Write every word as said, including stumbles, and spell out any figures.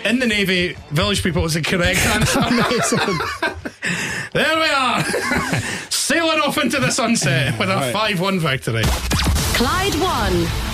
In the Navy, village people was the correct answer. There we are. Sailing off into the sunset with a Right. five one victory. Clyde one.